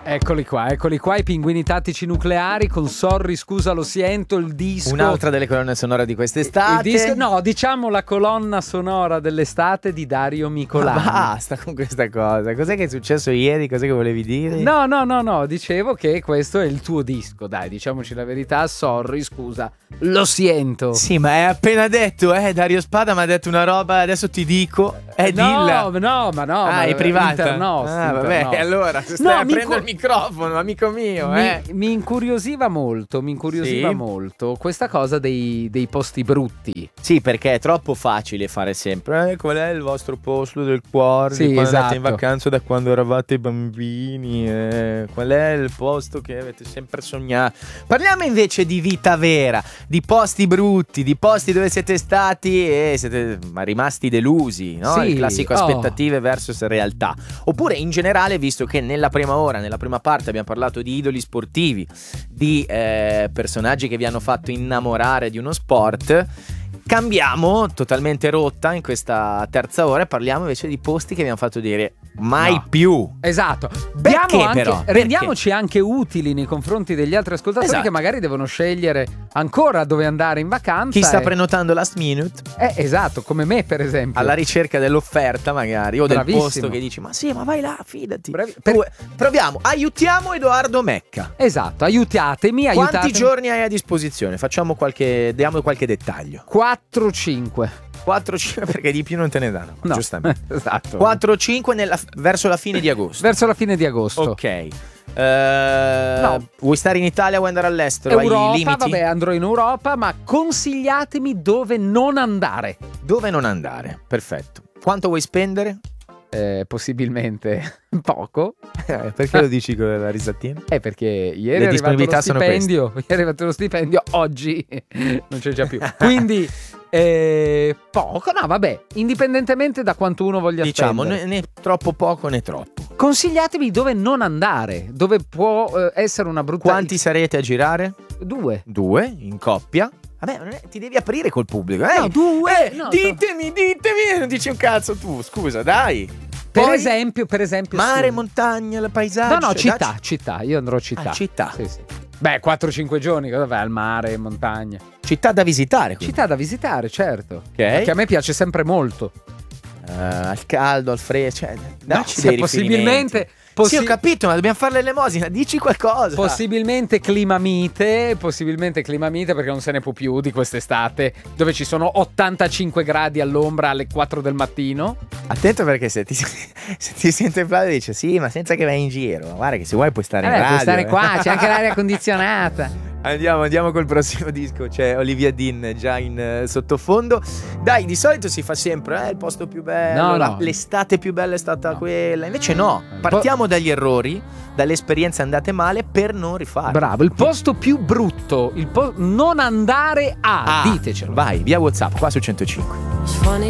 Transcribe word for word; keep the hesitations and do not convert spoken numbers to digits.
Eccoli qua, eccoli qua, i pinguini tattici nucleari con Sorry, scusa, lo sento, il disco. Un'altra delle colonne sonore di quest'estate. Il disco, no, diciamo la colonna sonora dell'estate di Dario Micolani. Ma basta con questa cosa. Cos'è che è successo ieri? Cos'è che volevi dire? No, no, no, no, dicevo che questo è il tuo disco, dai, diciamoci la verità. Sorry, scusa, lo sento. Sì, ma è appena detto, eh, Dario Spada mi ha detto una roba, adesso ti dico. Eh, no, dilla. no, ma no. Ah, ma è privata. Internost, ah, vabbè, internost. allora, se stai No, aprendo incur- il microfono, amico mio, mi, eh. mi incuriosiva molto, mi incuriosiva Sì? molto questa cosa dei, dei posti brutti. Sì, perché è troppo facile fare sempre. Eh, qual è il vostro posto del cuore? Sì, di quando esatto. andate in vacanza da quando eravate bambini? Eh? Qual è il posto che avete sempre sognato? Parliamo invece di vita vera, di posti brutti, di posti dove siete stati e siete rimasti delusi, no? Sì, Il classico oh. aspettative versus realtà. Oppure in generale, visto che nella prima ora, nella prima parte abbiamo parlato di idoli sportivi, di eh, personaggi che vi hanno fatto innamorare di uno sport, cambiamo totalmente rotta in questa terza ora e parliamo invece di posti che vi hanno fatto dire mai No. più. Esatto. Perché, Diamo anche, però? rendiamoci anche utili nei confronti degli altri ascoltatori, Esatto. che magari devono scegliere ancora dove andare in vacanza. Chi sta e... prenotando last minute? Eh, esatto, come me per esempio. Alla ricerca dell'offerta magari o Bravissimo. del posto che dici ma sì, ma vai là, fidati. Bravi- Tu- per- Proviamo, aiutiamo Edoardo Mecca. Esatto, aiutatemi, Quanti aiutatemi. giorni hai a disposizione? Facciamo qualche, diamo qualche dettaglio. quattro cinque. quattro cinque perché di più non te ne danno, No. giustamente. Esatto. quattro cinque nella, verso la fine di agosto. Verso la fine di agosto. Ok. Eh, No. Vuoi stare in Italia o vuoi andare all'estero? Hai Europa, limiti? vabbè, andrò in Europa, ma consigliatemi dove non andare. Dove non andare? Perfetto. Quanto vuoi spendere? Eh, possibilmente poco. Eh, perché lo dici con la risatina? Eh, perché ieri Le è arrivato disponibilità lo sono stipendio. Ieri è arrivato lo stipendio, oggi non c'è già più. Quindi eh, poco, no, vabbè, indipendentemente da quanto uno voglia Diciamo, spendere. né, né troppo poco né troppo. Consigliatemi dove non andare, dove può eh, essere una brutta. Quanti sarete a girare? Due. Due, in coppia. Vabbè, non è- ti devi aprire col pubblico. Eh, No, due. Eh, No, ditemi, ditemi. Non dici un cazzo tu, scusa, dai. Per Poi, esempio, per esempio mare, scusa. montagna, il paesaggio. No, no, città, dacci- città, io andrò a città. Ah, città. Sì, sì. Beh, quattro cinque giorni, cosa vai al mare, montagna. Città da visitare. quindi. Città da visitare, certo. Ok. Che a me piace sempre molto. Eh, al caldo, al freddo, cioè, No, dacci se dei possibilmente riferimenti. possi- Sì, ho capito, ma dobbiamo fare l'elemosina. Dici qualcosa. Possibilmente clima mite, possibilmente clima mite perché non se ne può più di quest'estate dove ci sono ottantacinque gradi all'ombra alle quattro del mattino. Attento perché se ti, se ti sente Flavio dice sì, ma senza che vai in giro. Guarda che se vuoi puoi stare Eh, in radio. puoi stare eh. qua, c'è anche l'aria condizionata. Andiamo, andiamo col prossimo disco. C'è Olivia Dean già in eh, sottofondo. Dai, di solito si fa sempre eh, il posto più bello, No, la- no. l'estate più bella è stata quella. Invece no, partiamo dagli errori, dalle esperienze andate male per non rifarle. Bravo, il posto più brutto, il po- non andare a, Ah, ditecelo. vai, via WhatsApp qua su centocinque.